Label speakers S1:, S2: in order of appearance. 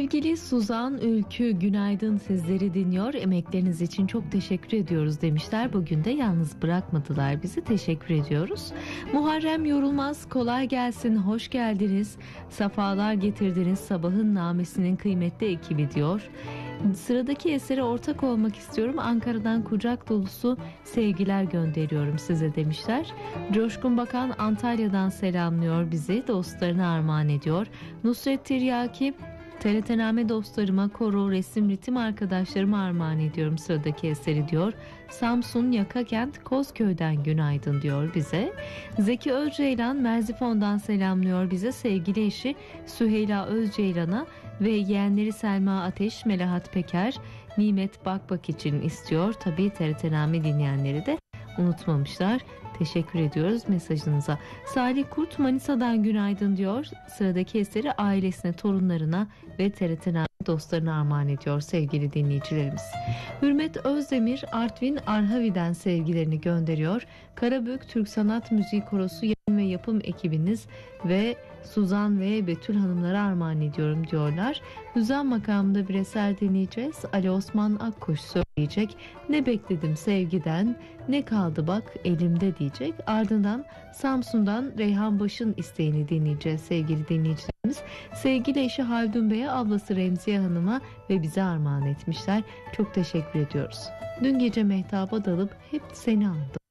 S1: Sevgili Suzan Ülkü, günaydın, sizleri dinliyor. Emekleriniz için çok teşekkür ediyoruz demişler. Bugün de yalnız bırakmadılar bizi. Teşekkür ediyoruz. Muharrem Yorulmaz, kolay gelsin, hoş geldiniz. Safalar getirdiniz sabahın namesinin kıymetli ekibi diyor. Sıradaki esere ortak olmak istiyorum. Ankara'dan kucak dolusu sevgiler gönderiyorum size demişler. Coşkun Bakan Antalya'dan selamlıyor bizi. Dostlarına armağan ediyor. Nusret Tiryaki, TRT-Name dostlarıma, koro, resim, ritim arkadaşlarıma armağan ediyorum sıradaki eseri diyor. Samsun Yakakent Kozköy'den günaydın diyor bize. Zeki Özceylan Merzifon'dan selamlıyor bize. Sevgili eşi Süheyla Özceylan'a ve yeğenleri Selma Ateş, Melahat Peker, Nimet Bakbak için istiyor. Tabii TRT-Name dinleyenleri de unutmamışlar. Teşekkür ediyoruz mesajınıza. Salih Kurt Manisa'dan günaydın diyor. Sıradaki eseri ailesine, torunlarına ve TRT dostlarına armağan ediyor sevgili dinleyicilerimiz. Hürmet Özdemir Artvin Arhavi'den sevgilerini gönderiyor. Karabük Türk Sanat Müziği Korosu yayın ve yapım ekibiniz ve Suzan ve Betül hanımlara armağan ediyorum diyorlar. Hüzan makamında bir eser dinleyeceğiz. Ali Osman Akkuş söyleyecek. Ne bekledim sevgiden, ne kaldı bak elimde diyecek. Ardından Samsun'dan Reyhan Baş'ın isteğini dinleyeceğiz sevgili dinleyicilerimiz. Sevgili eşi Haldun Bey'e, ablası Remziye Hanım'a ve bize armağan etmişler. Çok teşekkür ediyoruz. Dün gece mehtaba dalıp hep seni andım.